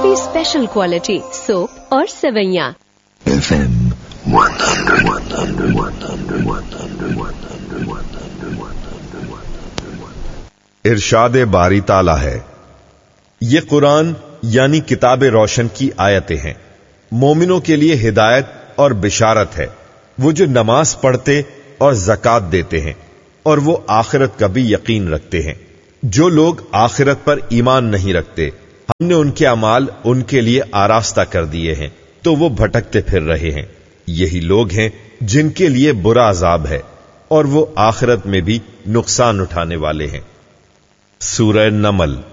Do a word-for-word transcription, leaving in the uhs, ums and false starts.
काफी special quality soap और सेवैयां। इरशाद बारी ताला है, ये कुरान यानी किताब रोशन की आयतें हैं, मोमिनों के लिए हिदायत और बिशारत है। वो जो नमाज पढ़ते और ज़कात देते हैं और वो आखिरत का भी यकीन रखते हैं। जो लोग आखिरत पर ईमान नहीं रखते, हमने उनके अमाल उनके लिए आरास्ता कर दिए हैं, तो वो भटकते फिर रहे हैं। यही लोग हैं जिनके लिए बुरा अजाब है और वो आखिरत में भी नुकसान उठाने वाले हैं। सूरह नमल